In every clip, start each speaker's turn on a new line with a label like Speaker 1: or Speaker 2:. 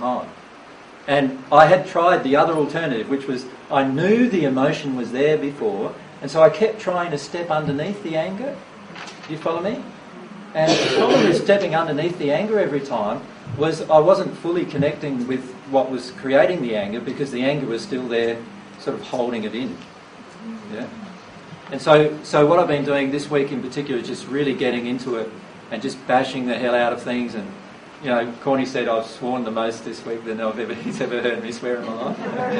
Speaker 1: time. And I had tried the other alternative, which was I knew the emotion was there before, and so I kept trying to step underneath the anger. Do you follow me? And the problem with stepping underneath the anger every time was I wasn't fully connecting with what was creating the anger, because the anger was still there, sort of holding it in. Yeah. And so what I've been doing this week in particular is just really getting into it and just bashing the hell out of things. And, you know, Corny said I've sworn the most this week than he's ever heard me swear in my life.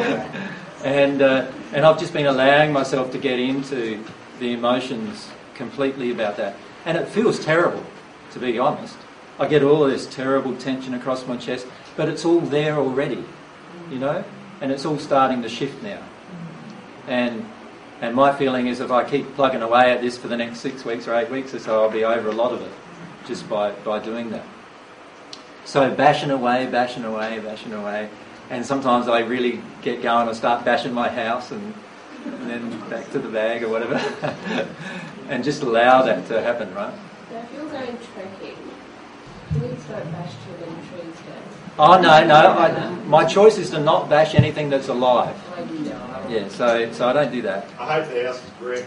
Speaker 1: And I've just been allowing myself to get into the emotions completely about that. And it feels terrible, to be honest. I get all of this terrible tension across my chest, but it's all there already, you know? And it's all starting to shift now. And my feeling is if I keep plugging away at this for the next 6 weeks or 8 weeks or so, I'll be over a lot of it just by doing that. So bashing away. And sometimes I really get going, I start bashing my house and then back to the bag or whatever. And just allow that to happen, right?
Speaker 2: So if you're going trekking, please don't bash too many trees down.
Speaker 1: Oh, no. My choice is to not bash anything that's alive. Yeah, so I don't do that.
Speaker 3: I hope the house is brick.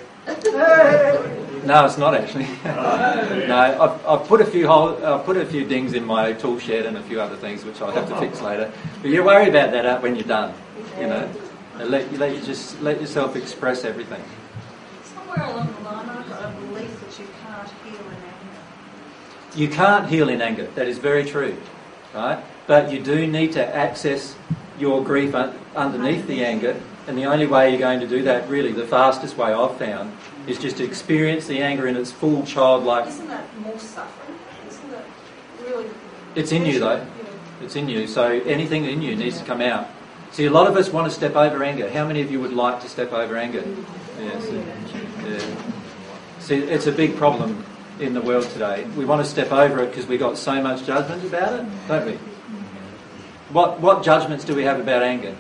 Speaker 1: No, it's not actually. No, I've put a few dings in my tool shed and a few other things which I'll have to fix later. But you worry about that when you're done, you know. And let yourself express everything.
Speaker 4: Somewhere along the line, I've got a belief that you can't heal in anger.
Speaker 1: You can't heal in anger. That is very true, right? But you do need to access your grief underneath the anger. And the only way you're going to do that, really, the fastest way I've found, is just to experience the anger in its full childlike...
Speaker 4: Isn't that more suffering? Isn't that really...
Speaker 1: It's in you, though. It's in you. So anything in you needs to come out. See, a lot of us want to step over anger. How many of you would like to step over anger? Yes. Yeah. See, it's a big problem in the world today. We want to step over it because we got so much judgment about it, don't we? What judgments do we have about anger?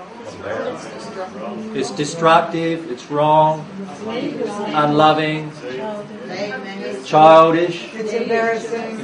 Speaker 1: It's destructive, it's wrong, unloving, childish,
Speaker 5: it's embarrassing.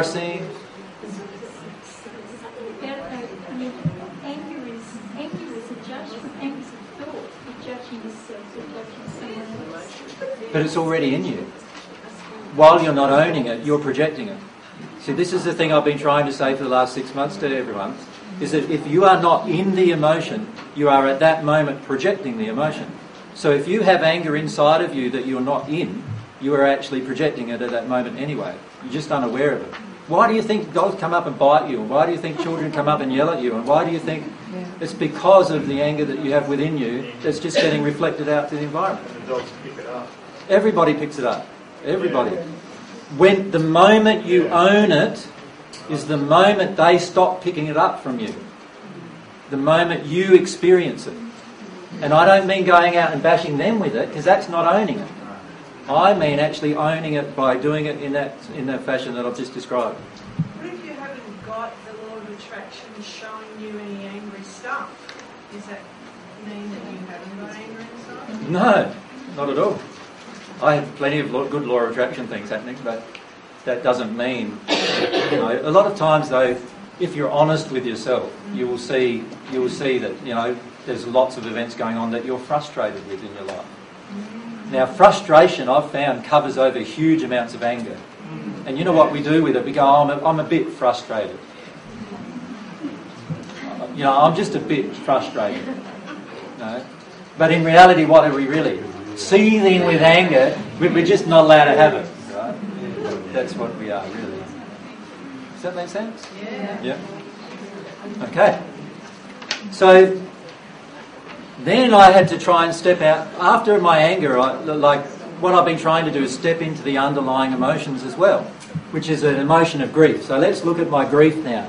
Speaker 6: Anger is a judgment. Anger is a thought. You're judging yourself, you're judging someone else.
Speaker 1: But it's already in you. While you're not owning it, you're projecting it. See, this is the thing I've been trying to say for the last 6 months to everyone, is that if you are not in the emotion, you are at that moment projecting the emotion. So if you have anger inside of you that you're not in, you are actually projecting it at that moment anyway. You're just unaware of it. Why do you think dogs come up and bite you? And why do you think children come up and yell at you? And why do you think it's because of the anger that you have within you that's just getting reflected out to the environment?
Speaker 3: And the dogs pick it up.
Speaker 1: Everybody picks it up. Everybody. When the moment you own it is the moment they stop picking it up from you. The moment you experience it. And I don't mean going out and bashing them with it, because that's not owning it. I mean actually owning it by doing it in that fashion that I've just described.
Speaker 4: What if you haven't got the law of attraction showing you any angry stuff? Does that mean that you haven't got anger inside?
Speaker 1: No, not at all. I have plenty of good law of attraction things happening, but that doesn't mean, you know, a lot of times though, if you're honest with yourself, you will see that, you know, there's lots of events going on that you're frustrated with in your life. Now, frustration, I've found, covers over huge amounts of anger. And you know what we do with it? We go, I'm a bit frustrated. You know, I'm just a bit frustrated. No? But in reality, what are we really? Seething with anger, we're just not allowed to have it. Right? That's what we are, really. Does that make sense? Yeah. Okay. So then I had to try and step out. After my anger, like what I've been trying to do is step into the underlying emotions as well, which is an emotion of grief. So let's look at my grief now.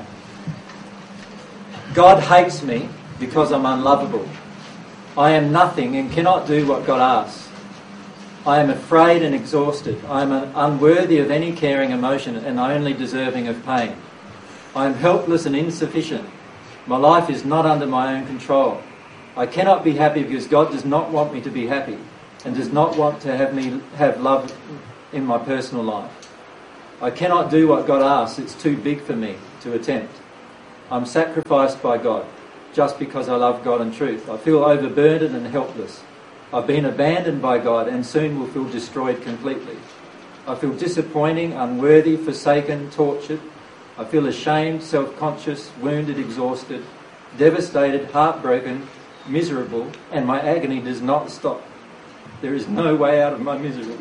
Speaker 1: God hates me because I'm unlovable. I am nothing and cannot do what God asks. I am afraid and exhausted. I am unworthy of any caring emotion and only deserving of pain. I am helpless and insufficient. My life is not under my own control. I cannot be happy because God does not want me to be happy and does not want to have me have love in my personal life. I cannot do what God asks. It's too big for me to attempt. I'm sacrificed by God just because I love God and truth. I feel overburdened and helpless. I've been abandoned by God and soon will feel destroyed completely. I feel disappointing, unworthy, forsaken, tortured. I feel ashamed, self-conscious, wounded, exhausted, devastated, heartbroken, miserable, and my agony does not stop. There is no way out of my misery.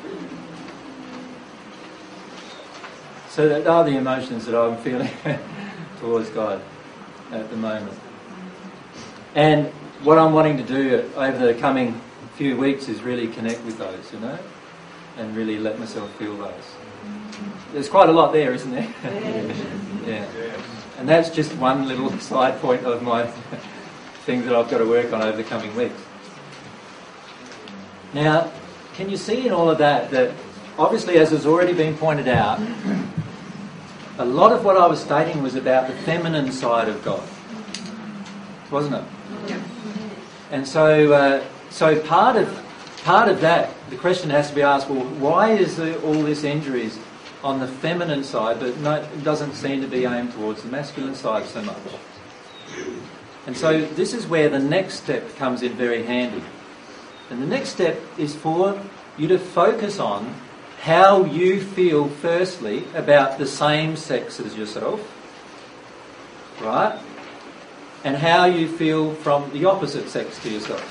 Speaker 1: So that are the emotions that I'm feeling towards God at the moment. And what I'm wanting to do over the coming few weeks is really connect with those, and really let myself feel those. There's quite a lot there, isn't there? Yeah. And that's just one little side point of my thing that I've got to work on over the coming weeks. Now, can you see in all of that obviously, as has already been pointed out, a lot of what I was stating was about the feminine side of God, wasn't it?
Speaker 4: Yeah.
Speaker 1: And so part of that, the question has to be asked, well, why is there all this injuries on the feminine side, but it doesn't seem to be aimed towards the masculine side so much? And so this is where the next step comes in very handy. And the next step is for you to focus on how you feel firstly about the same sex as yourself, right? And how you feel from the opposite sex to yourself.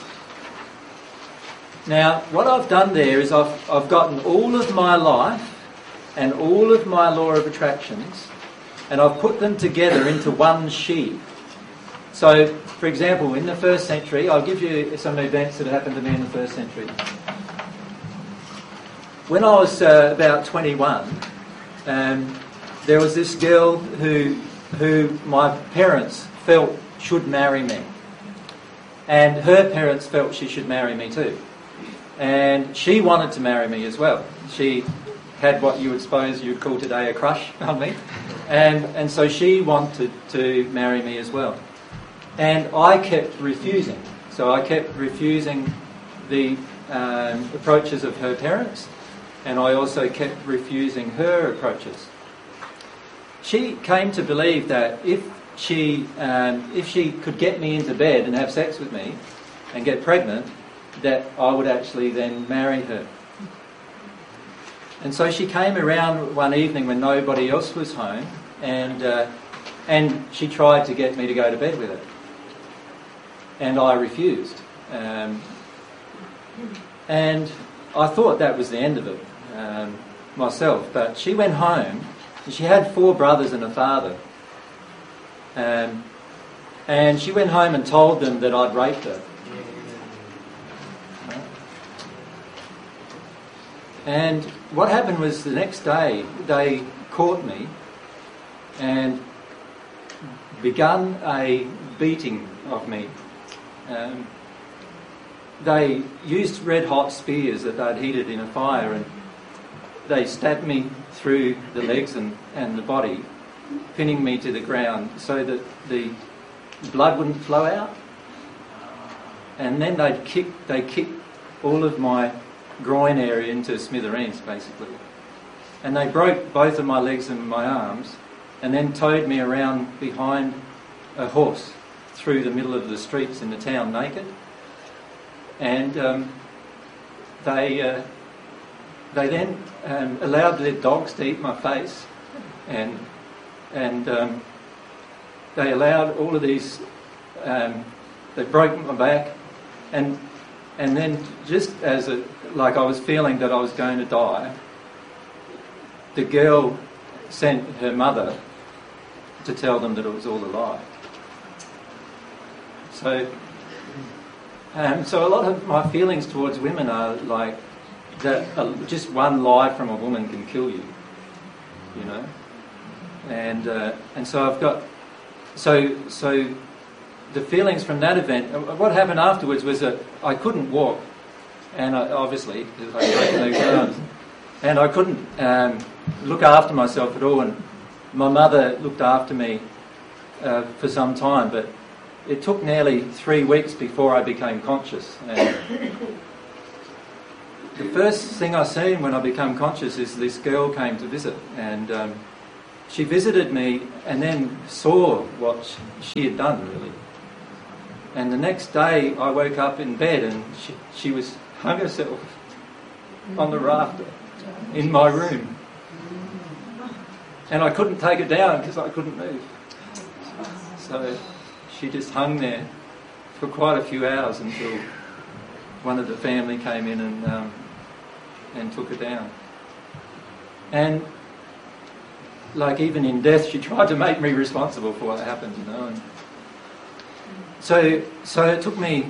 Speaker 1: Now, what I've done there is I've gotten all of my life and all of my law of attractions, and I've put them together into one sheet. So, for example, in the first century, I'll give you some events that happened to me in the first century. When I was about 21, there was this girl who my parents felt should marry me. And her parents felt she should marry me too. And she wanted to marry me as well. She had what you would suppose you'd call today a crush on me. And so she wanted to marry me as well. And I kept refusing. So I kept refusing the approaches of her parents, and I also kept refusing her approaches. She came to believe that if she could get me into bed and have sex with me and get pregnant, that I would actually then marry her. And so she came around one evening when nobody else was home, and she tried to get me to go to bed with her. And I refused. And I thought that was the end of it myself. But she went home, and she had 4 brothers and a father. And she went home and told them that I'd raped her. And what happened was the next day they caught me and begun a beating of me. They used red hot spears that they'd heated in a fire, and they stabbed me through the legs and the body, pinning me to the ground so that the blood wouldn't flow out. And then they kicked all of my groin area into smithereens, basically. And they broke both of my legs and my arms, and then towed me around behind a horse through the middle of the streets in the town naked. And they then allowed their dogs to eat my face, and they allowed all of these. They broke my back, and then just as like I was feeling that I was going to die, the girl sent her mother to tell them that it was all a lie. So a lot of my feelings towards women are like that. Just one lie from a woman can kill you, you know. And so I've got so the feelings from that event. What happened afterwards was that I couldn't walk, and obviously because I broke my arms, and I couldn't look after myself at all. And my mother looked after me for some time, but it took nearly 3 weeks before I became conscious. And the first thing I seen when I became conscious is this girl came to visit, and she visited me and then saw what she had done, really. And the next day I woke up in bed and she was hung herself on the rafter in my room. And I couldn't take her down because I couldn't move. So she just hung there for quite a few hours until one of the family came in and took her down. And like even in death, she tried to make me responsible for what happened, you know. And so it took me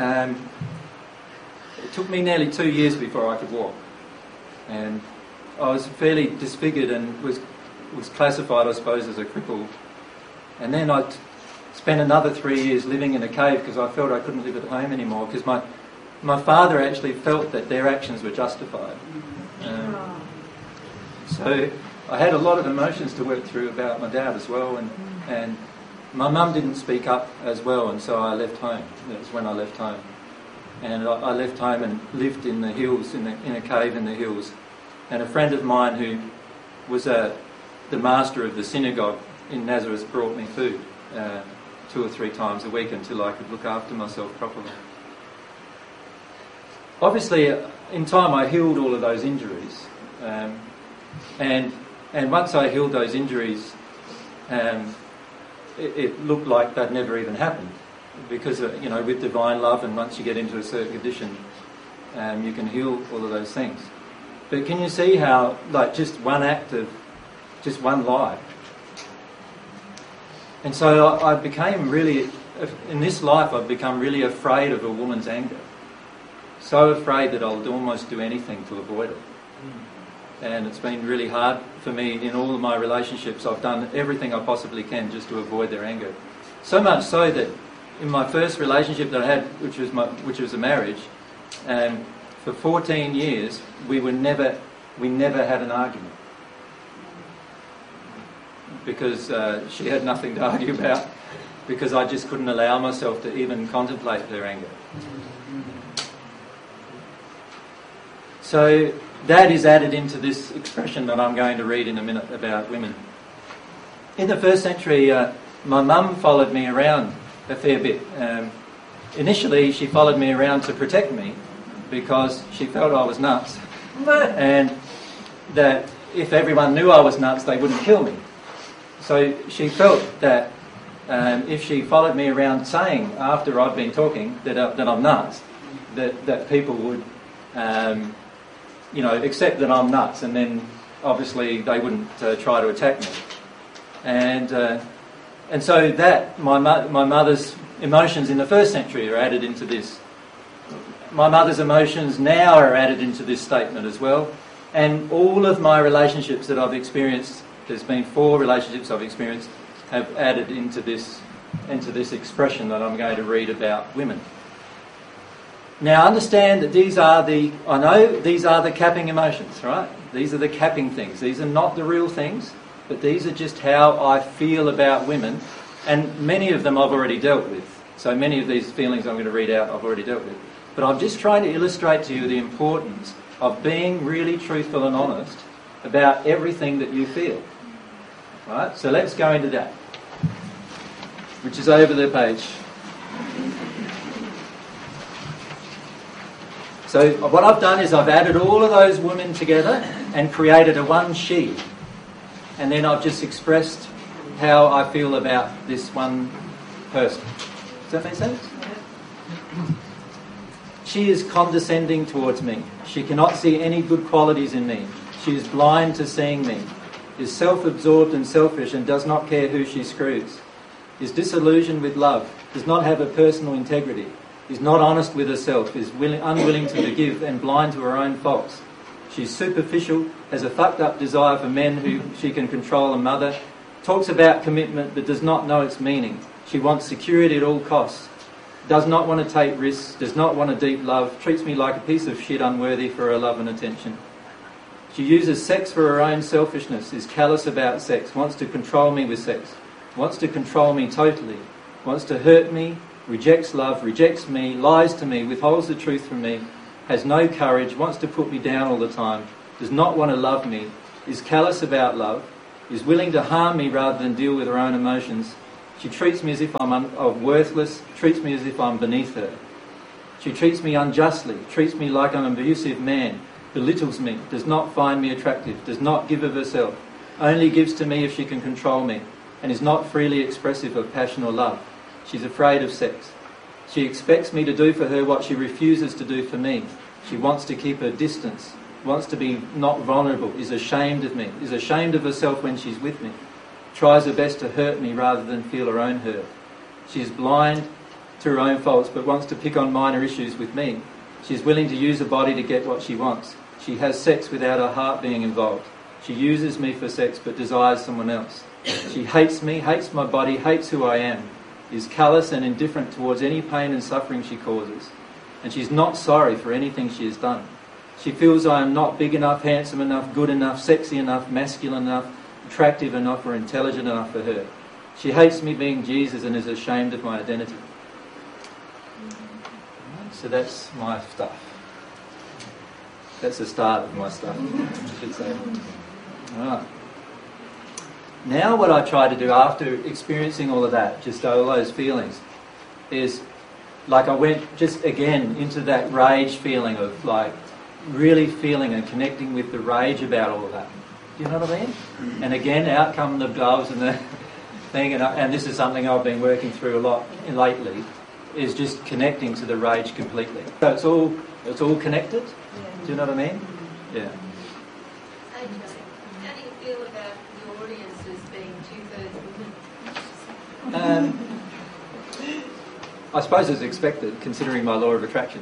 Speaker 1: nearly 2 years before I could walk, and I was fairly disfigured and was classified, I suppose, as a cripple. And then I spent another 3 years living in a cave because I felt I couldn't live at home anymore, because my father actually felt that their actions were justified. So I had a lot of emotions to work through about my dad as well, and my mum didn't speak up as well, and so I left home. That was when I left home. And I left home and lived in the hills, in a cave in the hills. And a friend of mine who was the master of the synagogue in Nazareth brought me food 2 or 3 times a week until I could look after myself properly. Obviously, in time I healed all of those injuries. And once I healed those injuries, it looked like they'd never even happened, because with divine love, and once you get into a certain condition, you can heal all of those things. But can you see how, like, just one act of just one lie? And so I became really, in this life, I've become really afraid of a woman's anger. So afraid that I'll almost do anything to avoid it. And it's been really hard for me in all of my relationships. I've done everything I possibly can just to avoid their anger. So much so that in my first relationship that I had, which was a marriage, for 14 years we never had an argument, because she had nothing to argue about, because I just couldn't allow myself to even contemplate their anger. So that is added into this expression that I'm going to read in a minute about women. In the first century, my mum followed me around a fair bit. Initially, she followed me around to protect me because she felt I was nuts, and that if everyone knew I was nuts, they wouldn't kill me. So she felt that if she followed me around saying, after I'd been talking, that I'm nuts, that people would accept that I'm nuts, and then obviously they wouldn't try to attack me. And so that my mother's emotions in the first century are added into this. My mother's emotions now are added into this statement as well. And all of my relationships that I've experienced, there's been 4 relationships I've experienced, have added into this expression that I'm going to read about women. Now understand that these are the capping emotions, right? These are the capping things. These are not the real things, but these are just how I feel about women, and many of them I've already dealt with. So many of these feelings I'm going to read out I've already dealt with. But I'm just trying to illustrate to you the importance of being really truthful and honest about everything that you feel. Right? So let's go into that, which is over the page. So what I've done is I've added all of those women together and created a one she. And then I've just expressed how I feel about this one person. Does that make sense? She is condescending towards me. She cannot see any good qualities in me. She is blind to seeing me, is self-absorbed and selfish and does not care who she screws, is disillusioned with love, does not have a personal integrity, is not honest with herself, is unwilling to forgive and blind to her own faults. She's superficial, has a fucked up desire for men who she can control and mother, talks about commitment but does not know its meaning. She wants security at all costs, does not want to take risks, does not want a deep love, treats me like a piece of shit unworthy for her love and attention. She uses sex for her own selfishness, is callous about sex, wants to control me with sex, wants to control me totally, wants to hurt me, rejects love, rejects me, lies to me, withholds the truth from me, has no courage, wants to put me down all the time, does not want to love me, is callous about love, is willing to harm me rather than deal with her own emotions. She treats me as if I'm worthless, treats me as if I'm beneath her. She treats me unjustly, treats me like I'm an abusive man, belittles me, does not find me attractive, does not give of herself, only gives to me if she can control me, and is not freely expressive of passion or love. She's afraid of sex. She expects me to do for her what she refuses to do for me. She wants to keep her distance, wants to be not vulnerable, is ashamed of me, is ashamed of herself when she's with me, tries her best to hurt me rather than feel her own hurt. She's blind to her own faults but wants to pick on minor issues with me. She's willing to use her body to get what she wants. She has sex without her heart being involved. She uses me for sex but desires someone else. She hates me, hates my body, hates who I am, is callous and indifferent towards any pain and suffering she causes. And she's not sorry for anything she has done. She feels I am not big enough, handsome enough, good enough, sexy enough, masculine enough, attractive enough or intelligent enough for her. She hates me being Jesus and is ashamed of my identity. So that's my stuff. That's the start of my stuff, I should say. Alright. Now what I try to do after experiencing all of that, just all those feelings, is like I went just again into that rage feeling of like really feeling and connecting with the rage about all of that. Do you know what I mean? And again, out come the doves and the thing, and this is something I've been working through a lot lately, is just connecting to the rage completely. So it's all connected. Do you know what I mean? Yeah.
Speaker 5: How do you feel about the audience as being 2/3 women?
Speaker 1: I suppose it's expected, considering my law of attraction.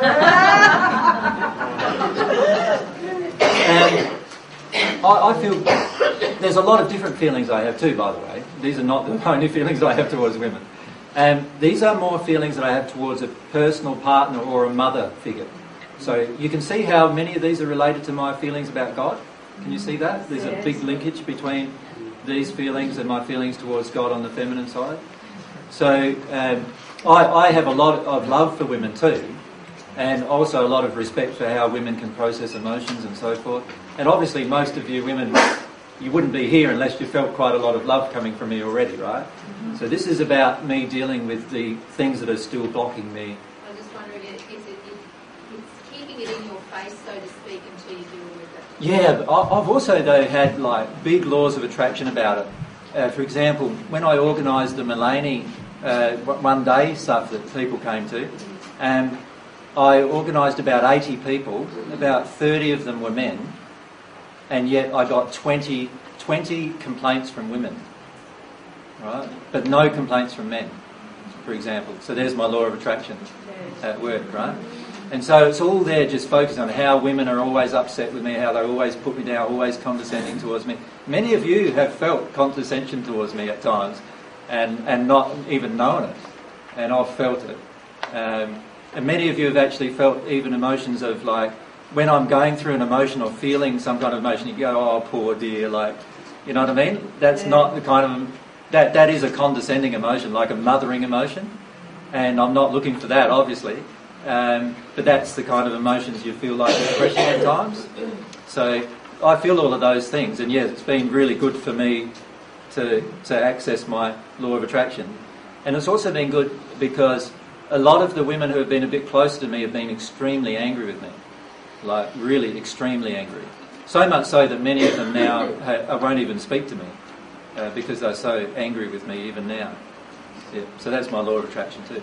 Speaker 1: I feel there's a lot of different feelings I have too, by the way. These are not the only feelings I have towards women. These are more feelings that I have towards a personal partner or a mother figure. So you can see how many of these are related to my feelings about God. Can you see that? There's a big linkage between these feelings and my feelings towards God on the feminine side. So I have a lot of love for women too, and also a lot of respect for how women can process emotions and so forth. And obviously most of you women, you wouldn't be here unless you felt quite a lot of love coming from me already, right? Mm-hmm. So this is about me dealing with the things that are still blocking me.
Speaker 5: I was just wondering, it's keeping it in your face, so to speak, until you deal with it.
Speaker 1: Yeah, I've also though had like big laws of attraction about it. For example, when I organised the Mulaney one day stuff that people came to, I organised about 80 people, about 30 of them were men, and yet I got 20 complaints from women, right? But no complaints from men, for example. So there's my law of attraction at work, right? And so it's all there just focused on how women are always upset with me, how they always put me down, always condescending towards me. Many of you have felt condescension towards me at times and not even known it, and I've felt it. And many of you have actually felt even emotions of like, when I'm going through an emotion or feeling some kind of emotion, you go, oh, poor dear, like, you know what I mean? That's not the kind of, that is a condescending emotion, like a mothering emotion, and I'm not looking for that, obviously, but that's the kind of emotions you feel like expressing at times. So I feel all of those things, and yes, it's been really good for me to access my law of attraction. And it's also been good because a lot of the women who have been a bit closer to me have been extremely angry with me. Like, really extremely angry. So much so that many of them now won't even speak to me because they're so angry with me even now. Yeah. So that's my law of attraction too.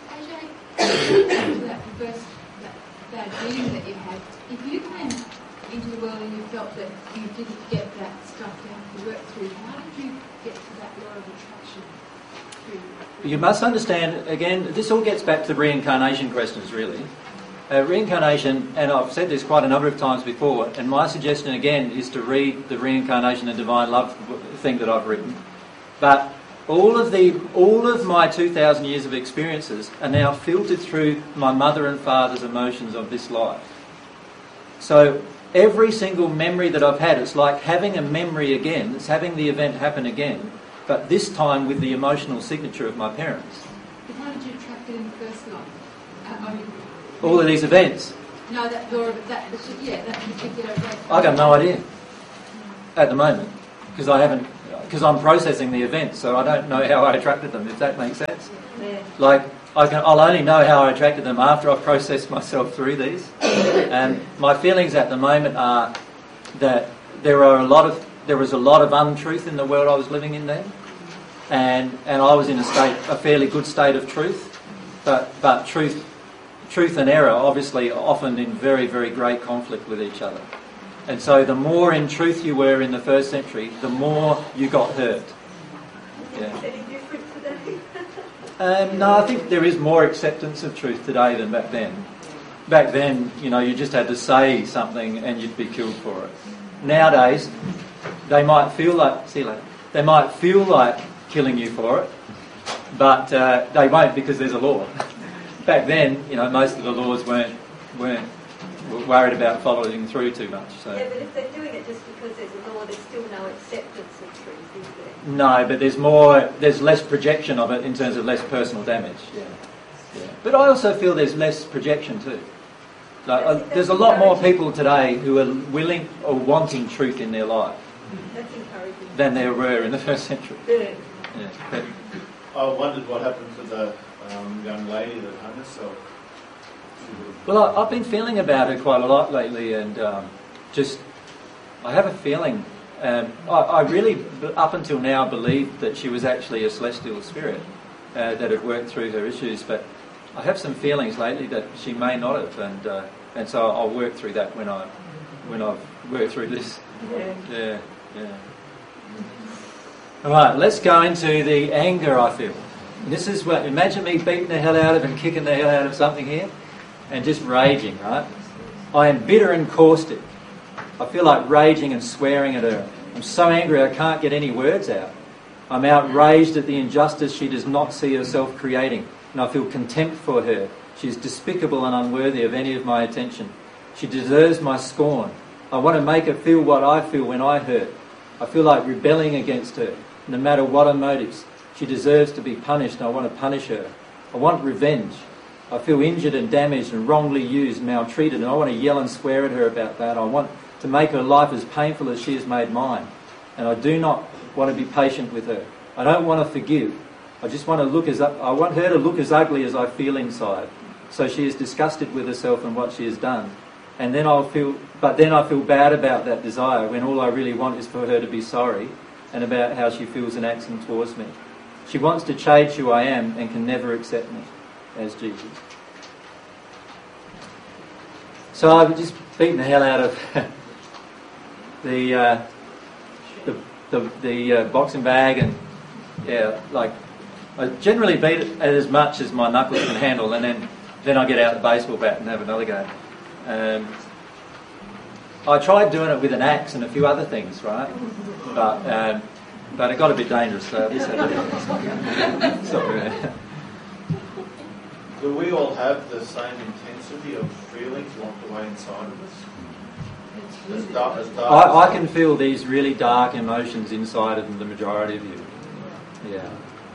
Speaker 7: AJ, that first bad feeling that you had, if you came into the world and you felt that you didn't get that stuff to have to work through, how did you get to that law of attraction?
Speaker 1: You must understand, again, this all gets back to reincarnation questions, really. Reincarnation, and I've said this quite a number of times before, and my suggestion again is to read the Reincarnation and Divine Love thing that I've written. But all of my 2,000 years of experiences are now filtered through my mother and father's emotions of this life. So every single memory that I've had, it's like having a memory again, it's having the event happen again, but this time with the emotional signature of my parents.
Speaker 7: But how did you attract it in the first life?
Speaker 1: All of these events.
Speaker 7: No, that law of that particular event.
Speaker 1: I got no idea at the moment. because I'm processing the events, so I don't know how I attracted them, if that makes sense.
Speaker 2: Yeah.
Speaker 1: Like, I'll only know how I attracted them after I've processed myself through these. And my feelings at the moment are that there was a lot of untruth in the world I was living in then, and I was in a fairly good state of truth, but truth and error obviously are often in very, very great conflict with each other. And so the more in truth you were in the first century, the more you got hurt. Yeah.
Speaker 2: Any different today?
Speaker 1: No, I think there is more acceptance of truth today than back then. Back then, you just had to say something and you'd be killed for it. Nowadays, they might feel like killing you for it, but they won't because there's a law. Back then, most of the laws weren't worried about following through too much. So.
Speaker 2: Yeah, but if they're doing it just because there's a law, there's still no acceptance of truth, is there?
Speaker 1: No, but there's less projection of it in terms of less personal damage. Yeah. But I also feel there's less projection too. Like, there's a lot more people today who are willing or wanting truth in their life
Speaker 2: That's encouraging.
Speaker 1: than there were in the first century.
Speaker 2: Yeah.
Speaker 1: Yeah. But,
Speaker 3: I wondered what happened to the young lady that hung herself.
Speaker 1: well, I've been feeling about her quite a lot lately, and I have a feeling. I really, up until now, believed that she was actually a celestial spirit that had worked through her issues, but I have some feelings lately that she may not have, and so I'll work through that when I've worked through this. Yeah. All right, let's go into the anger I feel. This is what, imagine me beating the hell out of and kicking the hell out of something here and just raging, right? I am bitter and caustic. I feel like raging and swearing at her. I'm so angry I can't get any words out. I'm outraged at the injustice she does not see herself creating, and I feel contempt for her. She is despicable and unworthy of any of my attention. She deserves my scorn. I want to make her feel what I feel when I hurt. I feel like rebelling against her, no matter what her motives. She deserves to be punished, and I want to punish her. I want revenge. I feel injured and damaged and wrongly used, maltreated, and I want to yell and swear at her about that. I want to make her life as painful as she has made mine. And I do not want to be patient with her. I don't want to forgive. I just want to I want her to look as ugly as I feel inside. So she is disgusted with herself and what she has done. And then I feel bad about that desire when all I really want is for her to be sorry and about how she feels and acts towards me. She wants to change who I am and can never accept me as Jesus. So I've just beaten the hell out of the boxing bag, and I generally beat it as much as my knuckles can handle, and then I get out the baseball bat and have another go. I tried doing it with an axe and a few other things, right? But it got a bit dangerous, so this
Speaker 3: Do we all have the same intensity of feelings locked away inside of us? As dark
Speaker 1: I can feel these really dark emotions inside of the majority of you. Yeah.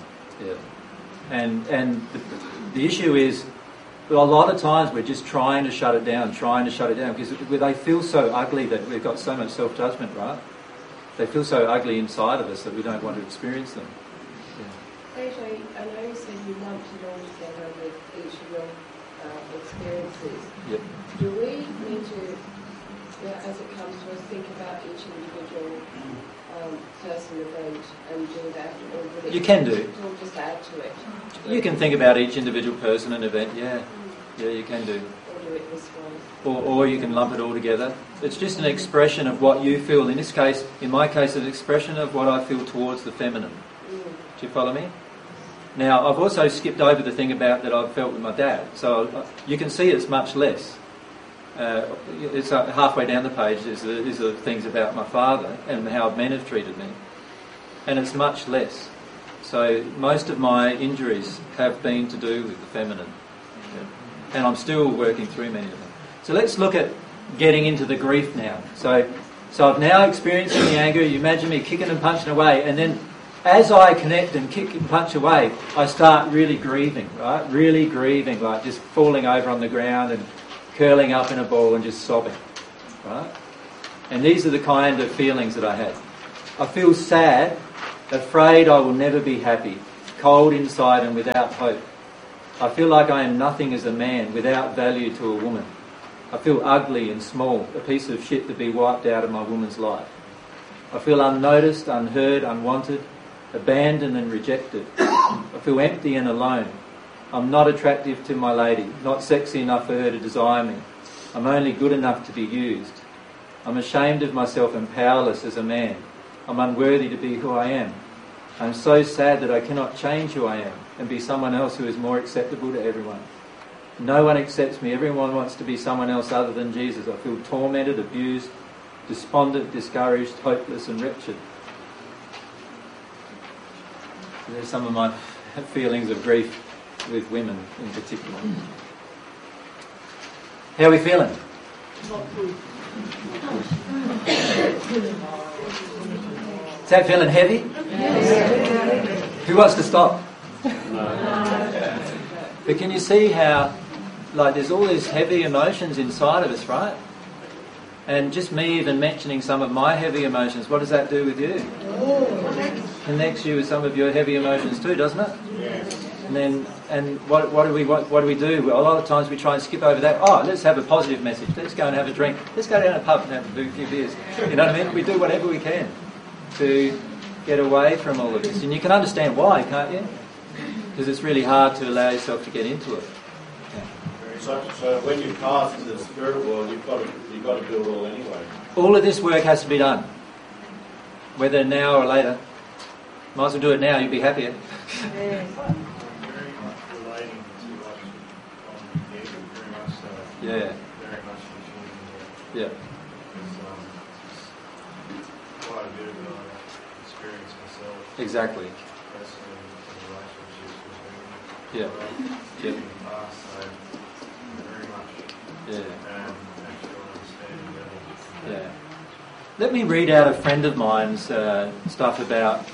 Speaker 1: And the issue is, a lot of times we're just trying to shut it down, because they feel so ugly that we've got so much self-judgment, right? They feel so ugly inside of us that we don't want to experience them.
Speaker 2: AJ, I know you said you lumped it all together with each of your experiences.
Speaker 1: Yep.
Speaker 2: Do we need to, as it comes to us, think about each individual person event and do that? Or would it
Speaker 1: You can do.
Speaker 2: Or just add to it?
Speaker 1: You can think about each individual person and event, yeah. Yeah, you can do.
Speaker 2: Or do it this way?
Speaker 1: Or you can lump it all together. It's just an expression of what you feel. In my case, an expression of what I feel towards the feminine. Do you follow me? Now, I've also skipped over the thing about that I've felt with my dad. So you can see it's much less. It's halfway down the page is the things about my father and how men have treated me. And it's much less. So most of my injuries have been to do with the feminine. Yeah. And I'm still working through many of them. So let's look at getting into the grief now. So I've now experienced the anger. You imagine me kicking and punching away, and then as I connect and kick and punch away, I start really grieving, right? Really grieving, like just falling over on the ground and curling up in a ball and just sobbing, right? And these are the kind of feelings that I had. I feel sad, afraid I will never be happy, cold inside and without hope. I feel like I am nothing as a man, without value to a woman. I feel ugly and small, a piece of shit to be wiped out of my woman's life. I feel unnoticed, unheard, unwanted, abandoned and rejected. I feel empty and alone. I'm not attractive to my lady, not sexy enough for her to desire me. I'm only good enough to be used. I'm ashamed of myself and powerless as a man. I'm unworthy to be who I am. I'm so sad that I cannot change who I am and be someone else who is more acceptable to everyone. No one accepts me. Everyone wants to be someone else other than Jesus. I feel tormented, abused, despondent, discouraged, hopeless and wretched. So there's some of my feelings of grief with women in particular. How are we feeling? Is that feeling heavy? Yes. Who wants to stop? But can you see how, like, there's all these heavy emotions inside of us, right? And just me even mentioning some of my heavy emotions, what does that do with you? Connects you with some of your heavy emotions too, doesn't it? Yes. And what do we do? A lot of times we try and skip over that. Oh, let's have a positive message. Let's go and have a drink. Let's go down a pub and have a few beers. You know what I mean? We do whatever we can to get away from all of this. And you can understand why, can't you? Because it's really hard to allow yourself to get into it. Yeah.
Speaker 3: So when you pass into the spirit world, you've got to do it all anyway.
Speaker 1: All of this work has to be done, whether now or later. Might as well do it now. You'll be happier.
Speaker 3: Very much relating to what very much so.
Speaker 1: Yeah.
Speaker 3: Very much in
Speaker 1: Yeah.
Speaker 3: quite a bit of experience myself.
Speaker 1: Exactly.
Speaker 3: Personally, in relationships with
Speaker 1: Yeah.
Speaker 3: women.
Speaker 1: Yeah.
Speaker 3: In the past, so very much
Speaker 1: Yeah.
Speaker 3: actual understanding level.
Speaker 1: Yeah. Let me read out a friend of mine's stuff about.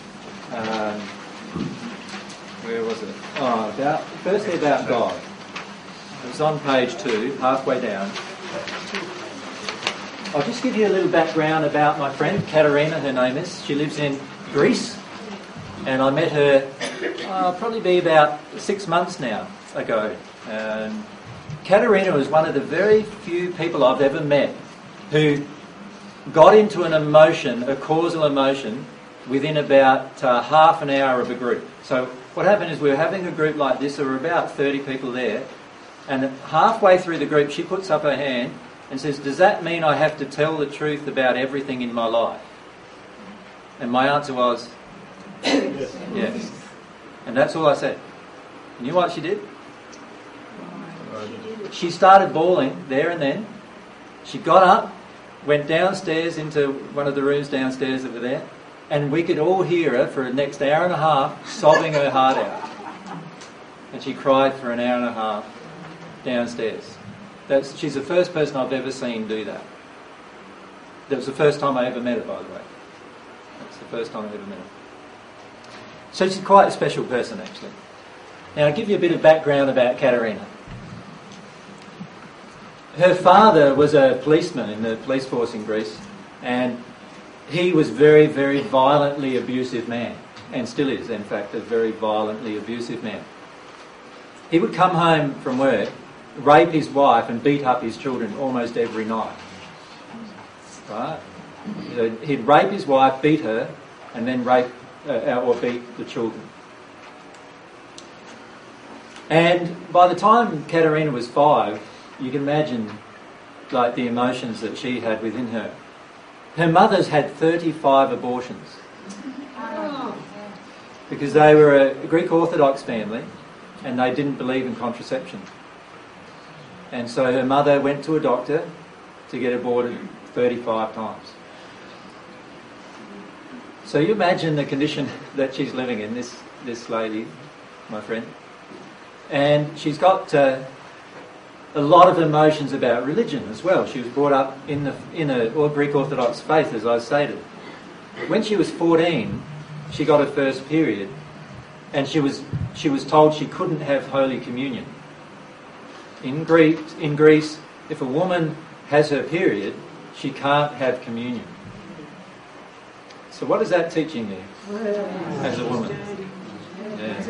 Speaker 1: Where was it? Oh, firstly about God. It's on page 2, halfway down. I'll just give you a little background about my friend, Katerina, her name is. She lives in Greece, and I met her probably be about 6 months now ago. Katerina was one of the very few people I've ever met who got into an emotion, a causal emotion, within about half an hour of a group. So what happened is we were having a group like this, there were about 30 people there, and halfway through the group she puts up her hand and says, "Does that mean I have to tell the truth about everything in my life?" And my answer was, yes. And that's all I said. And you know what she did? She started bawling there and then. She got up, went downstairs into one of the rooms downstairs that were there, and we could all hear her for the next hour and a half sobbing her heart out. And she cried for an hour and a half downstairs. She's the first person I've ever seen do that. That was the first time I ever met her, by the way. That's the first time I ever met her. So she's quite a special person, actually. Now, I'll give you a bit of background about Katerina. Her father was a policeman in the police force in Greece, and he was very, very violently abusive man, and still is, in fact, a very violently abusive man. He would come home from work, rape his wife and beat up his children almost every night. Right? So he'd rape his wife, beat her, and then rape or beat the children. And by the time Katerina was 5, you can imagine like the emotions that she had within her. Her mother's had 35 abortions because they were a Greek Orthodox family and they didn't believe in contraception. And so her mother went to a doctor to get aborted 35 times. So you imagine the condition that she's living in, this lady, my friend. And she's got a lot of emotions about religion as well. She was brought up in a Greek Orthodox faith, as I stated. When she was 14, she got her first period, and she was told she couldn't have Holy Communion. In Greece, if a woman has her period, she can't have communion. So what is that teaching you as a woman? Yeah.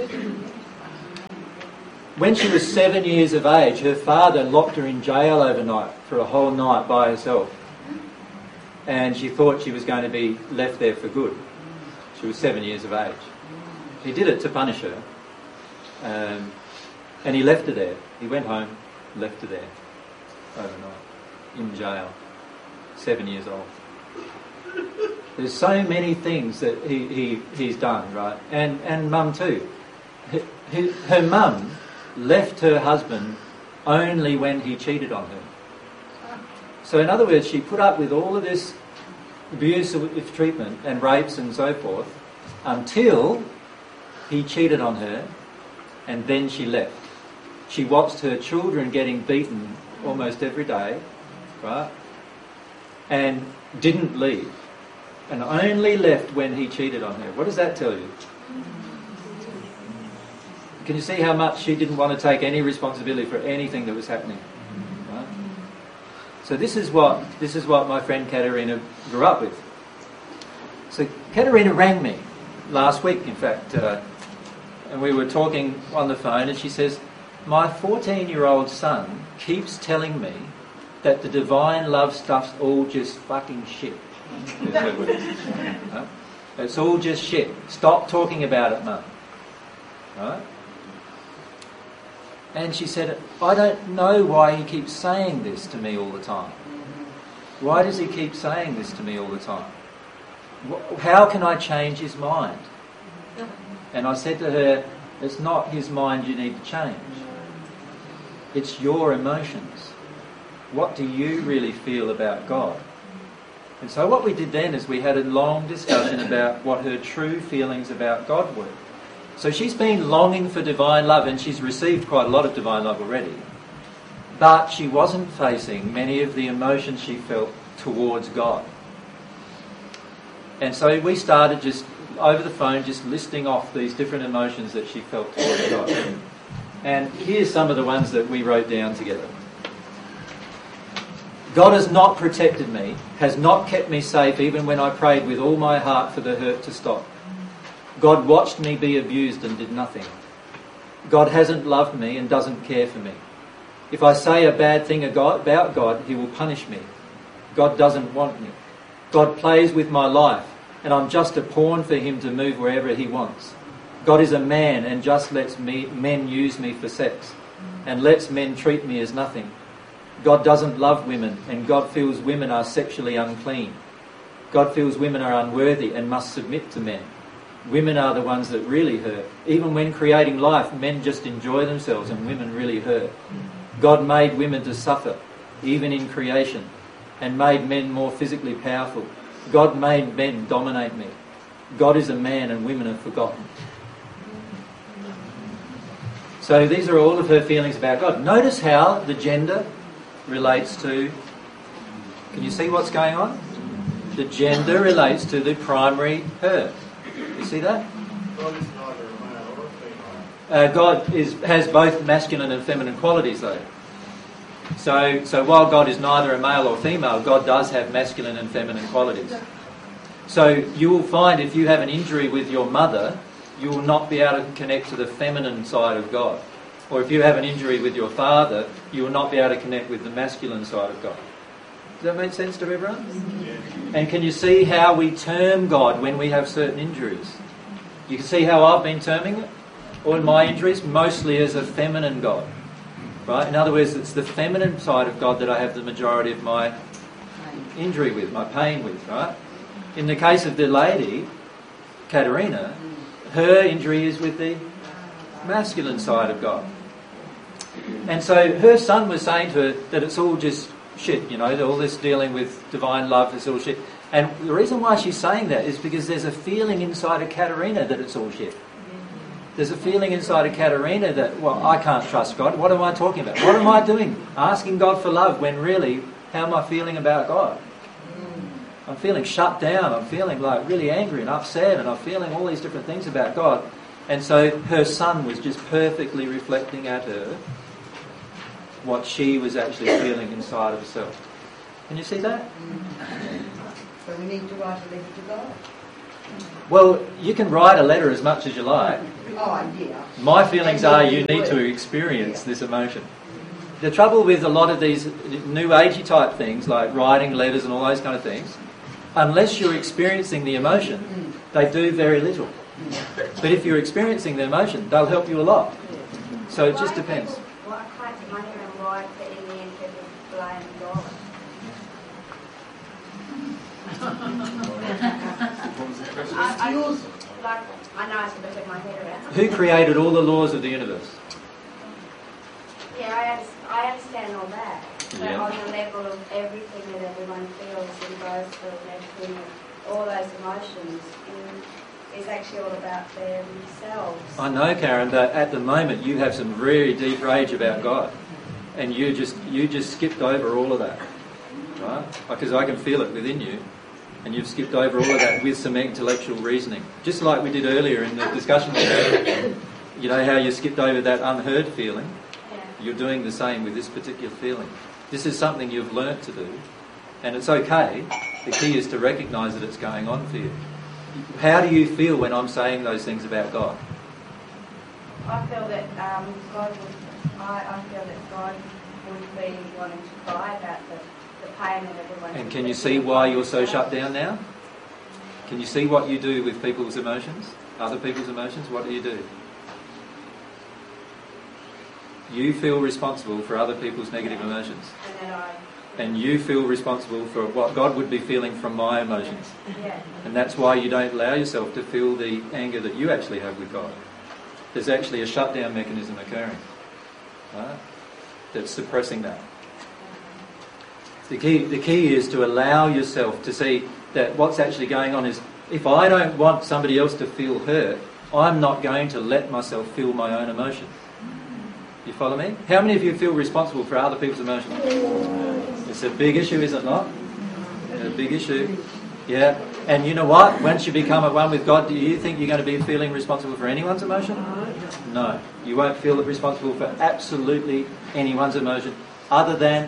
Speaker 1: When she was 7 years of age, her father locked her in jail overnight for a whole night by herself. And she thought she was going to be left there for good. She was 7 years of age. He did it to punish her. And he left her there. He went home, left her there overnight, in jail, 7 years old. There's so many things that he's done, right? And mum too. Her mum left her husband only when he cheated on her. So in other words, she put up with all of this abusive treatment and rapes and so forth until he cheated on her, and then she left. She watched her children getting beaten almost every day, right? And didn't leave. And only left when he cheated on her. What does that tell you? Can you see how much she didn't want to take any responsibility for anything that was happening? Right? So this is what my friend Katerina grew up with. So Katerina rang me last week, in fact, and we were talking on the phone, and she says, my 14-year-old son keeps telling me that the divine love stuff's all just fucking shit. Right? It's all just shit. Stop talking about it, Mum. Right? And she said, I don't know why he keeps saying this to me all the time. Why does he keep saying this to me all the time? How can I change his mind? And I said to her, it's not his mind you need to change. It's your emotions. What do you really feel about God? And so what we did then is we had a long discussion about what her true feelings about God were. So she's been longing for divine love, and she's received quite a lot of divine love already. But she wasn't facing many of the emotions she felt towards God. And so we started just over the phone just listing off these different emotions that she felt towards God. And here's some of the ones that we wrote down together. God has not protected me, has not kept me safe even when I prayed with all my heart for the hurt to stop. God watched me be abused and did nothing. God hasn't loved me and doesn't care for me. If I say a bad thing about God, he will punish me. God doesn't want me. God plays with my life, and I'm just a pawn for him to move wherever he wants. God is a man and just lets men use me for sex, and lets men treat me as nothing. God doesn't love women, and God feels women are sexually unclean. God feels women are unworthy and must submit to men. Women are the ones that really hurt. Even when creating life, men just enjoy themselves and women really hurt. God made women to suffer, even in creation, and made men more physically powerful. God made men dominate me. God is a man and women are forgotten. So these are all of her feelings about God. Notice how the gender relates to... Can you see what's going on? The gender relates to the primary her. You see that?
Speaker 3: God is neither a male or a female.
Speaker 1: God has both masculine and feminine qualities, though. So while God is neither a male or female, God does have masculine and feminine qualities. So you will find if you have an injury with your mother, you will not be able to connect to the feminine side of God. Or if you have an injury with your father, you will not be able to connect with the masculine side of God. Does that make sense to everyone? And can you see how we term God when we have certain injuries? You can see how I've been terming it, all my injuries, mostly as a feminine God. Right? In other words, it's the feminine side of God that I have the majority of my injury with, my pain with, right? In the case of the lady, Katerina, her injury is with the masculine side of God. And so her son was saying to her that it's all just shit, you know, all this dealing with divine love is all shit. And the reason why she's saying that is because there's a feeling inside of Katerina that it's all shit. There's a feeling inside of Katerina that, well, I can't trust God. What am I talking about? What am I doing? Asking God for love when really, how am I feeling about God? I'm feeling shut down. I'm feeling like really angry and upset, and I'm feeling all these different things about God. And so her son was just perfectly reflecting at her what she was actually feeling inside of herself. Can you see that?
Speaker 8: So we need to write a letter to God.
Speaker 1: Well, you can write a letter as much as you like.
Speaker 8: Oh, yeah.
Speaker 1: My feelings are you need to experience this emotion. The trouble with a lot of these new agey type things, like writing letters and all those kind of things, unless you're experiencing the emotion, they do very little. But if you're experiencing the emotion, they'll help you a lot. So it just depends.
Speaker 9: Why can't money and why in the end people blame God? I know I should get my head around.
Speaker 1: Who created all the laws of the universe?
Speaker 9: Yeah, I understand all that. But
Speaker 1: Yeah.
Speaker 9: on the level of everything that everyone feels and goes through and everything, all those emotions, it's actually all about themselves.
Speaker 1: I know, Karen, but at the moment you have some very deep rage about God, and you just skipped over all of that, right? Because I can feel it within you, and you've skipped over all of that with some intellectual reasoning, just like we did earlier in the discussion we had. You know how you skipped over that unheard feeling?
Speaker 9: Yeah.
Speaker 1: You're doing the same with this particular feeling. This is something you've learnt to do, and it's okay. The key is to recognise that it's going on for you. How do you feel when I'm saying those things about God?
Speaker 9: I feel that God would. I feel that God would be wanting to cry about the pain that everyone.
Speaker 1: And can you see why you're so shut down now? Can you see what you do with people's emotions? Other people's emotions? What do you do? You feel responsible for other people's negative emotions. And you feel responsible for what God would be feeling from my emotions.
Speaker 9: Yeah.
Speaker 1: And that's why you don't allow yourself to feel the anger that you actually have with God. There's actually a shutdown mechanism occurring, right, that's suppressing that. The key is to allow yourself to see that what's actually going on is, if I don't want somebody else to feel hurt, I'm not going to let myself feel my own emotion. You follow me? How many of you feel responsible for other people's emotions? It's a big issue, is it not? A big issue. Yeah. And you know what? Once you become at one with God, do you think you're going to be feeling responsible for anyone's emotion? No. You won't feel responsible for absolutely anyone's emotion other than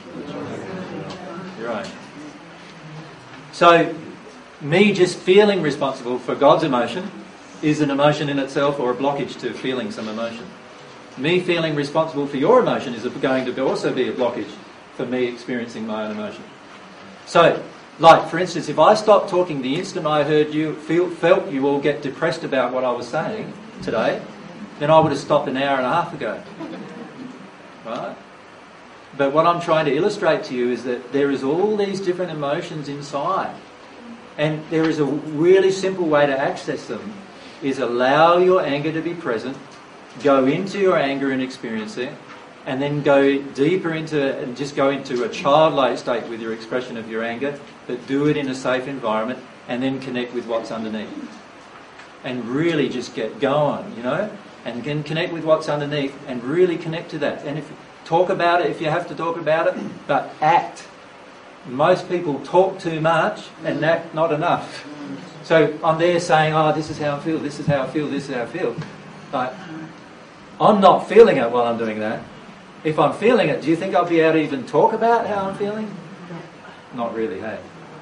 Speaker 1: your own. So, me just feeling responsible for God's emotion is an emotion in itself, or a blockage to feeling some emotion. Me feeling responsible for your emotion is going to also be a blockage for me experiencing my own emotion. So, like, for instance, if I stopped talking the instant I heard you, felt you all get depressed about what I was saying today, then I would have stopped an hour and a half ago. Right? But what I'm trying to illustrate to you is that there is all these different emotions inside. And there is a really simple way to access them, is allow your anger to be present, go into your anger and experience it, and then go deeper into and just go into a childlike state with your expression of your anger, but do it in a safe environment, and then connect with what's underneath. And really just get going, you know, and then connect with what's underneath and really connect to that. And if talk about it if you have to talk about it, but act. Most people talk too much and act not enough. So I'm there saying, oh, this is how I feel, this is how I feel, this is how I feel. But I'm not feeling it while I'm doing that. If I'm feeling it, do you think I'll be able to even talk about how I'm feeling? Not really, hey?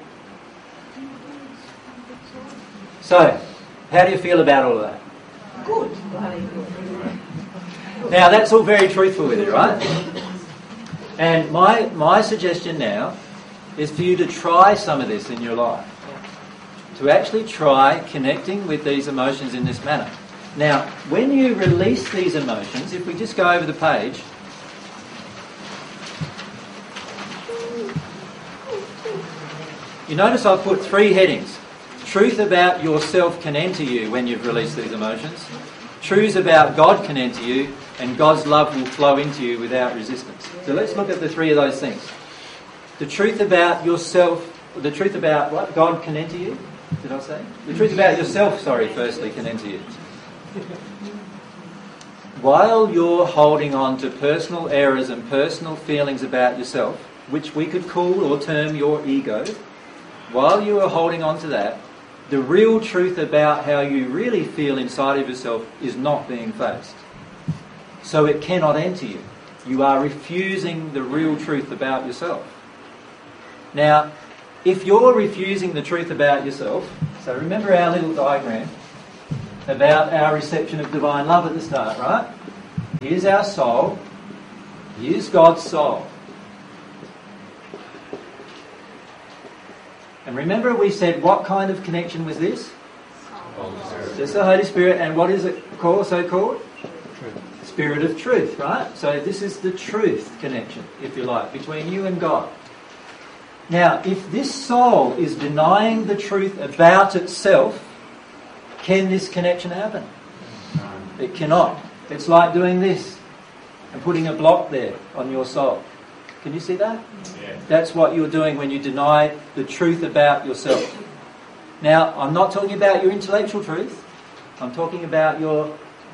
Speaker 1: So, how do you feel about all of that?
Speaker 8: Good.
Speaker 1: Now, that's all very truthful with you, right? And my suggestion now is for you to try some of this in your life. To actually try connecting with these emotions in this manner. Now, when you release these emotions, if we just go over the page, you notice I've put 3 headings. Truth about yourself can enter you when you've released these emotions. Truths about God can enter you, and God's love will flow into you without resistance. So let's look at the 3 of those things. The truth about yourself, the truth about what God can enter you, did I say? The truth about yourself, firstly, can enter you. While you're holding on to personal errors and personal feelings about yourself, which we could call or term your ego, while you are holding on to that, the real truth about how you really feel inside of yourself is not being faced. So it cannot enter you. You are refusing the real truth about yourself. Now, if you're refusing the truth about yourself, So remember our little diagram about our reception of divine love at the start, right? Here's our soul. Here's God's soul. And remember we said what kind of connection was this? Just the Holy Spirit. And what is it also called? Spirit of truth, right? So this is the truth connection, if you like, between you and God. Now, if this soul is denying the truth about itself, can this connection happen? It cannot. It's like doing this and putting a block there on your soul. Can you see that?
Speaker 3: Yeah.
Speaker 1: That's what you're doing when you deny the truth about yourself. Now, I'm not talking about your intellectual truth. I'm talking about your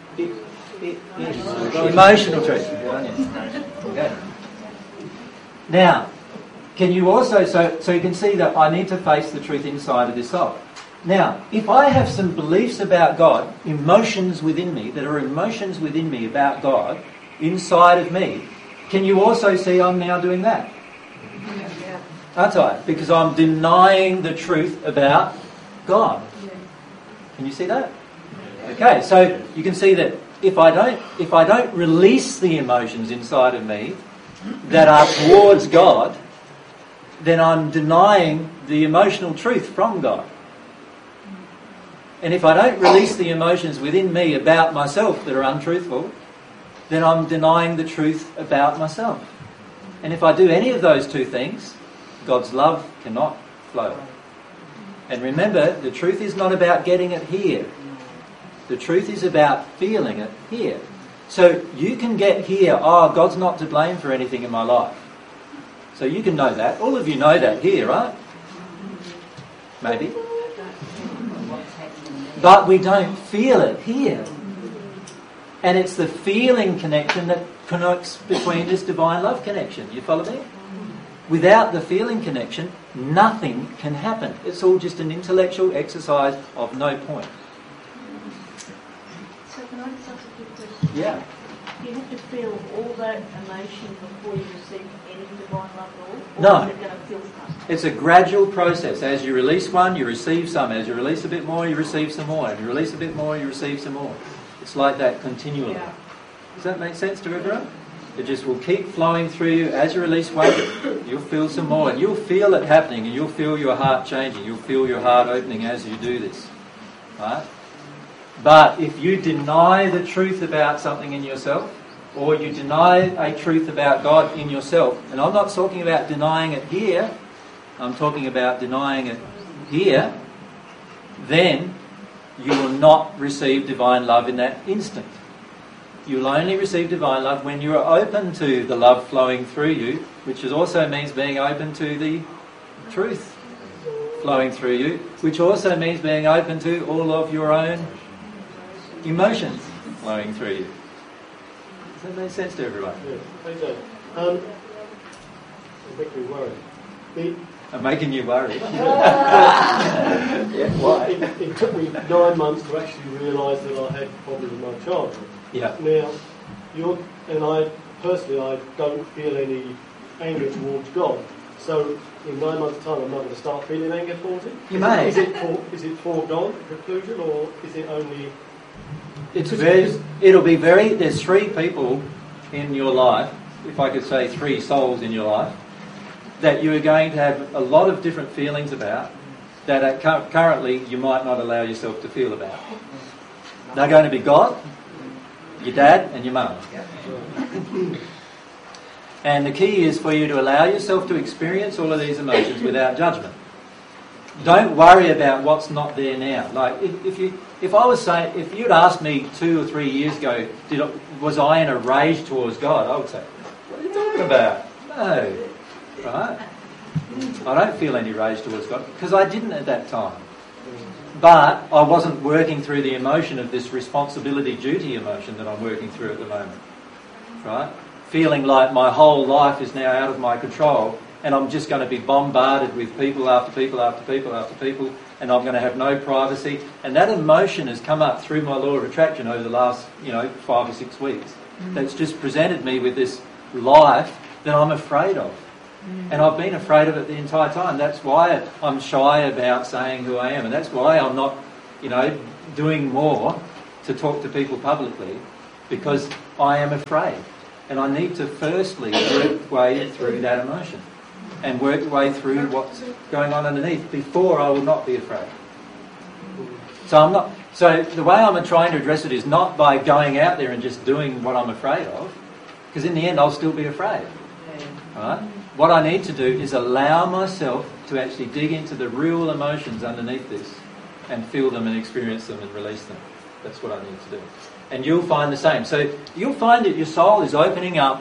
Speaker 1: emotional truth. Okay. Now, can you also, so you can see that I need to face the truth inside of this soul. Now, if I have some beliefs about God, emotions within me, that are emotions within me about God, inside of me, can you also see I'm now doing that?
Speaker 2: Yeah.
Speaker 1: Aren't I? Because I'm denying the truth about God. Can you see that? Okay, so you can see that if I don't release the emotions inside of me that are towards God, then I'm denying the emotional truth from God. And if I don't release the emotions within me about myself that are untruthful, then I'm denying the truth about myself. And if I do any of those two things, God's love cannot flow. And remember, the truth is not about getting it here. The truth is about feeling it here. So you can get here, oh, God's not to blame for anything in my life. So you can know that. All of you know that here, right? Maybe. But we don't feel it here. And it's the feeling connection that connects between this divine love connection. You follow me? Without the feeling connection, nothing can happen. It's all just an intellectual exercise of no point.
Speaker 6: So can I just ask a quick question?
Speaker 1: Yeah.
Speaker 6: Do you have to feel all that emotion before you receive any divine love at all? Or
Speaker 1: No.
Speaker 6: is it going to feel something?
Speaker 1: It's a gradual process. As you release one, you receive some. As you release a bit more, you receive some more. As you release a bit more, you receive some more. It's like that continually.
Speaker 2: Yeah.
Speaker 1: Does that make sense to everyone? It just will keep flowing through you. As you release one, you'll feel some more. And you'll feel it happening, and you'll feel your heart changing. You'll feel your heart opening as you do this. Right? But if you deny the truth about something in yourself, or you deny a truth about God in yourself, and I'm not talking about denying it here, I'm talking about denying it here, then you will not receive divine love in that instant. You'll only receive divine love when you are open to the love flowing through you, which also means being open to the truth flowing through you, which also means being open to all of your own emotions flowing through you. Does that make sense to everyone?
Speaker 8: Yeah, okay. It makes me worried.
Speaker 1: I'm making you worried.
Speaker 8: Yeah, why? It took me 9 months to actually realise that I had problems in my childhood.
Speaker 1: Yeah.
Speaker 8: Now, I don't feel any anger towards God. So, in 9 months' time, I'm not going to start feeling anger towards Him.
Speaker 1: You may.
Speaker 8: Is it for God, the conclusion, or is it only?
Speaker 1: There's three people in your life, if I could say 3 souls in your life, that you are going to have a lot of different feelings about that currently you might not allow yourself to feel about. They're going to be God, your dad and your mum. And the key is for you to allow yourself to experience all of these emotions without judgment. Don't worry about what's not there now. Like if you'd asked me 2 or 3 years ago, was I in a rage towards God? I would say, what are you talking about? No. Right? I don't feel any rage towards God because I didn't at that time. But I wasn't working through the emotion of this responsibility duty emotion that I'm working through at the moment. Right? Feeling like my whole life is now out of my control and I'm just going to be bombarded with people after people after people after people and I'm going to have no privacy. And that emotion has come up through my law of attraction over the last 5 or 6 weeks. That's just presented me with this life that I'm afraid of. And I've been afraid of it the entire time. That's why I'm shy about saying who I am. And that's why I'm not, doing more to talk to people publicly, because I am afraid. And I need to firstly work way through that emotion and work way through what's going on underneath before I will not be afraid. So the way I'm trying to address it is not by going out there and just doing what I'm afraid of, because in the end I'll still be afraid. Right? What I need to do is allow myself to actually dig into the real emotions underneath this and feel them and experience them and release them. That's what I need to do. And you'll find the same. So you'll find that your soul is opening up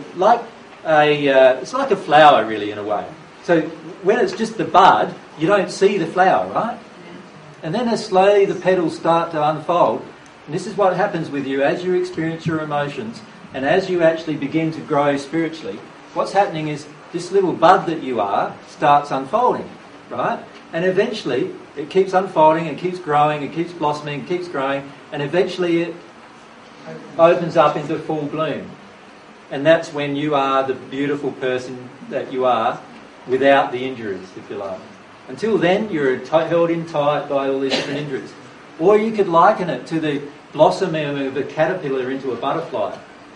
Speaker 1: it's like a flower, really, in a way. So when it's just the bud, you don't see the flower, right? And then as slowly the petals start to unfold, and this is what happens with you as you experience your emotions and as you actually begin to grow spiritually, what's happening is this little bud that you are starts unfolding, right? And eventually it keeps unfolding and keeps growing, it keeps blossoming, it keeps growing, and eventually it opens up into full bloom. And that's when you are the beautiful person that you are without the injuries, if you like. Until then, you're held in tight by all these different injuries. Or you could liken it to the blossoming of a caterpillar into a butterfly.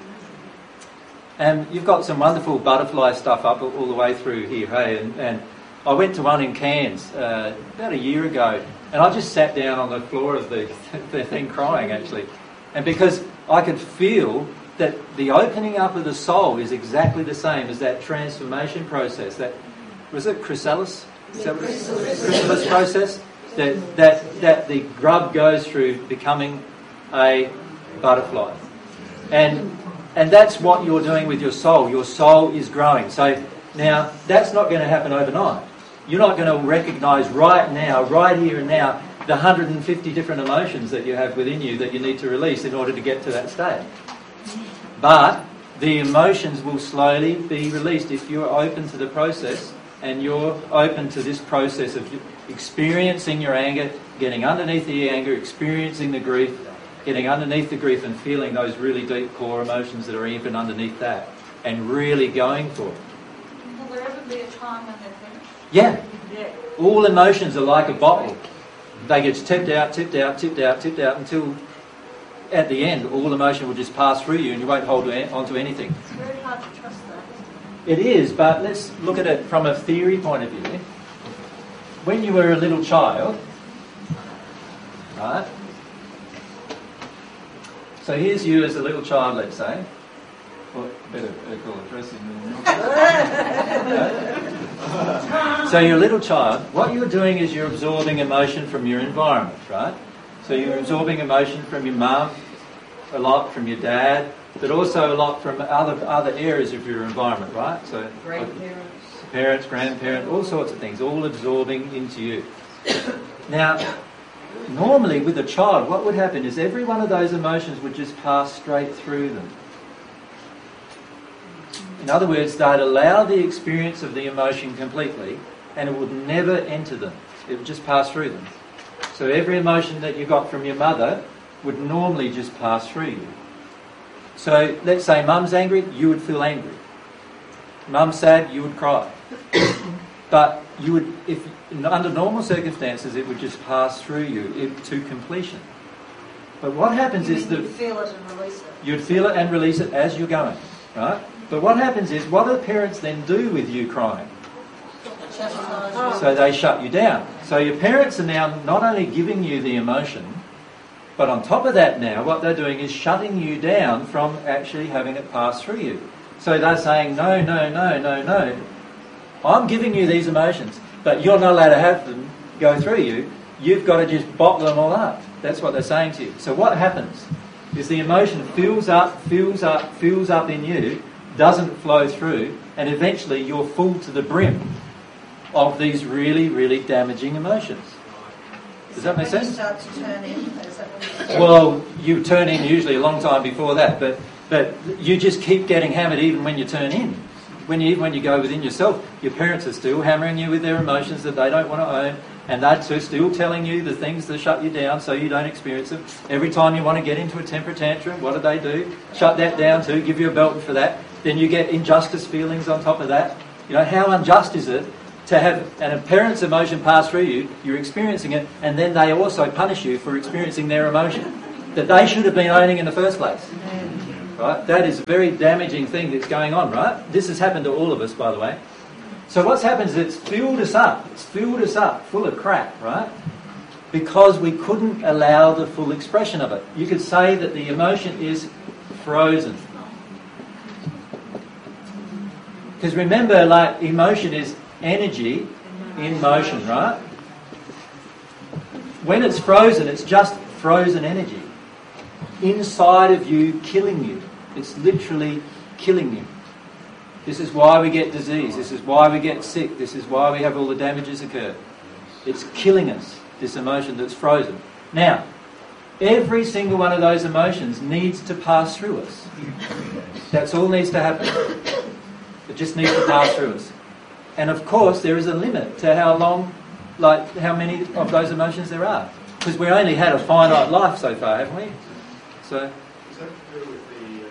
Speaker 1: And you've got some wonderful butterfly stuff up all the way through here, hey? And I went to one in Cairns about a year ago, and I just sat down on the floor of the thing crying, actually. And because I could feel that the opening up of the soul is exactly the same as that transformation process. That was it chrysalis? Chrysalis process that the grub goes through becoming a butterfly. And that's what you're doing with your soul. Your soul is growing. So now that's not going to happen overnight. You're not going to recognise right now, right here and now, the 150 different emotions that you have within you that you need to release in order to get to that state. But the emotions will slowly be released if you're open to the process and you're open to this process of experiencing your anger, getting underneath the anger, experiencing the grief, getting underneath the grief and feeling those really deep core emotions that are even underneath that and really going for it.
Speaker 6: Will there ever be a time when they're finished?
Speaker 1: Yeah. All emotions are like a bottle. They get tipped out, tipped out, tipped out, tipped out until at the end all emotion will just pass through you and you won't hold on to anything.
Speaker 6: It's very hard to trust that.
Speaker 1: It is, but let's look at it from a theory point of view. When you were a little child, right? So here's you as a little child, let's say. Well, better call it dressing room. So you're a little child. What you're doing is you're absorbing emotion from your environment, right? So you're absorbing emotion from your mum, a lot from your dad, but also a lot from other areas of your environment, right? So parents, grandparents, all sorts of things, all absorbing into you. Now, normally with a child, what would happen is every one of those emotions would just pass straight through them. In other words, they'd allow the experience of the emotion completely and it would never enter them. It would just pass through them. So every emotion that you got from your mother would normally just pass through you. So let's say mum's angry, you would feel angry. Mum's sad, you would cry. But you would, if under normal circumstances, it would just pass through you to completion. But what happens is that
Speaker 6: you'd feel it and release it.
Speaker 1: You'd feel it and release it as you're going, right? But what happens is, what do the parents then do with you crying? So they shut you down. So your parents are now not only giving you the emotion, but on top of that now, what they're doing is shutting you down from actually having it pass through you. So they're saying, no, no, no, no, no. I'm giving you these emotions, but you're not allowed to have them go through you. You've got to just bottle them all up. That's what they're saying to you. So what happens is the emotion fills up in you, doesn't flow through, and eventually you're full to the brim of these really, really damaging emotions. Does that make sense?
Speaker 6: You start to turn in. Is that what you're
Speaker 1: Well, you turn in usually a long time before that, but you just keep getting hammered even when you turn in. Even when you go within yourself, your parents are still hammering you with their emotions that they don't want to own, and they're still telling you the things that shut you down so you don't experience them. Every time you want to get into a temper tantrum, what do? Shut that down too, give you a belting for that. Then you get injustice feelings on top of that. You know, how unjust is it to have a parent's emotion pass through you, you're experiencing it, and then they also punish you for experiencing their emotion that they should have been owning in the first place. Right? That is a very damaging thing that's going on, right? This has happened to all of us, by the way. So what's happened is it's filled us up. It's filled us up full of crap, right? Because we couldn't allow the full expression of it. You could say that the emotion is frozen. Because remember, like, emotion is energy in motion, right? When it's frozen, it's just frozen energy inside of you, killing you. It's literally killing you. This is why we get disease. This is why we get sick. This is why we have all the damages occur. It's killing us, this emotion that's frozen. Now, every single one of those emotions needs to pass through us. That's all needs to happen. It just needs to pass through us. And of course, there is a limit to how long, like how many of those emotions there are. Because we only had a finite life so far, haven't we? So.
Speaker 3: Is that to do with the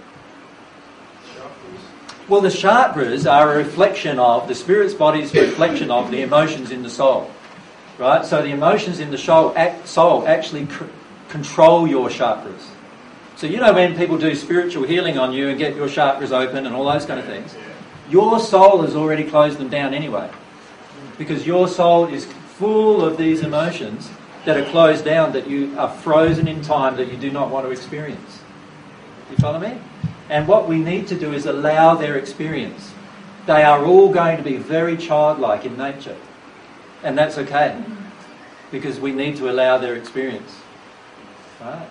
Speaker 3: chakras?
Speaker 1: Well, the chakras are a reflection of, the spirit's body's reflection of the emotions in the soul. Right? So the emotions in the soul actually control your chakras. So you know when people do spiritual healing on you and get your chakras open and all those kind of things, your soul has already closed them down anyway. Because your soul is full of these emotions that are closed down, that you are frozen in time, that you do not want to experience. You follow me? And what we need to do is allow their experience. They are all going to be very childlike in nature. And that's okay. Because we need to allow their experience. Right?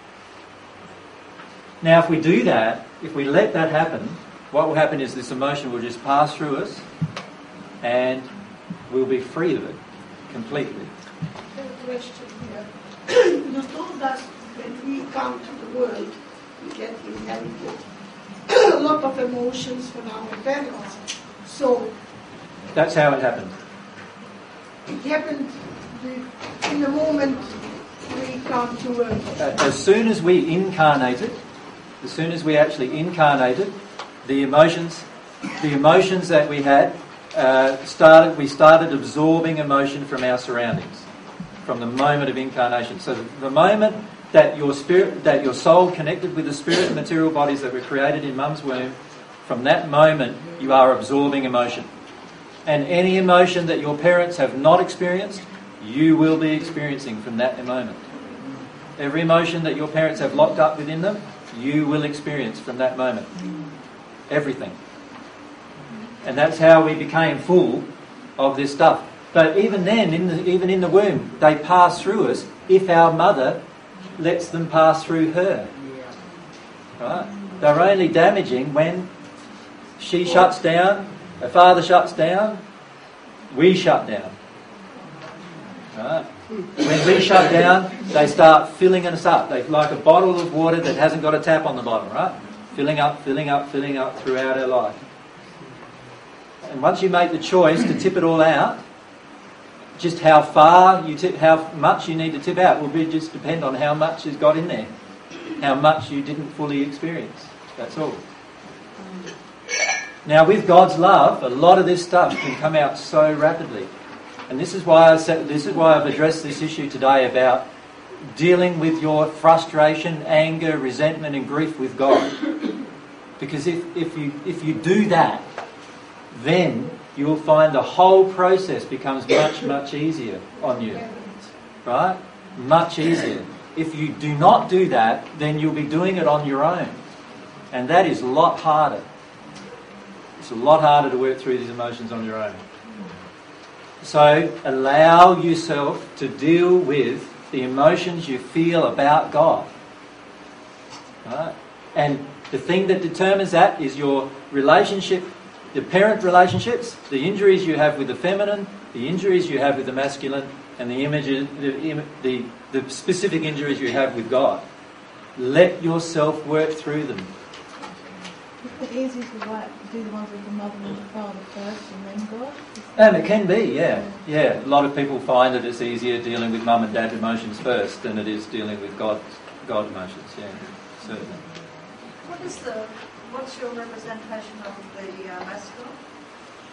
Speaker 1: Now if we do that, if we let that happen, what will happen is this emotion will just pass through us and we'll be free of it completely.
Speaker 10: Question here. You told us when we come to the world, we get inherited a lot of emotions from our parents. So
Speaker 1: that's how it happened.
Speaker 10: It happened in the moment we come to Earth.
Speaker 1: As soon as we incarnated, as soon as we actually incarnated, the emotions that we had we started absorbing emotion from our surroundings from the moment of incarnation. So the moment that your soul connected with the spirit and material bodies that were created in mum's womb, from that moment you are absorbing emotion. And any emotion that your parents have not experienced, you will be experiencing from that moment. Every emotion that your parents have locked up within them, you will experience from that moment. Everything. And that's how we became full of this stuff. But even then, even in the womb, they pass through us if our mother lets them pass through her. Right? They're only damaging when she shuts down, her father shuts down, we shut down. Right? When we shut down, they start filling us up. They're like a bottle of water that hasn't got a tap on the bottom, right? Filling up, filling up, filling up throughout our life. And once you make the choice to tip it all out, just how far you tip, how much you need to tip out will just depend on how much has got in there, how much you didn't fully experience. That's all. Now, with God's love, a lot of this stuff can come out so rapidly, and this is why I've addressed this issue today about dealing with your frustration, anger, resentment, and grief with God. Because if you do that, then you will find the whole process becomes much, much easier on you. Right? Much easier. If you do not do that, then you'll be doing it on your own. And that is a lot harder. It's a lot harder to work through these emotions on your own. So allow yourself to deal with the emotions you feel about God. Right? And the thing that determines that is your relationship, the parent relationships, the injuries you have with the feminine, the injuries you have with the masculine, and the specific injuries you have with God. Let yourself work through them.
Speaker 11: Is it easy to do the ones with the mother and the father first and then God?
Speaker 1: It can be, yeah. Yeah, a lot of people find that it's easier dealing with mum and dad emotions first than it is dealing with God emotions, yeah, certainly.
Speaker 12: What's your representation of the masculine?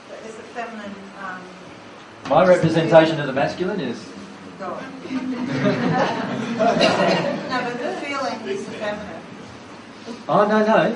Speaker 12: Is the feminine
Speaker 1: My representation of the masculine is...
Speaker 12: God? No, but the feeling is the feminine.
Speaker 1: Oh, no.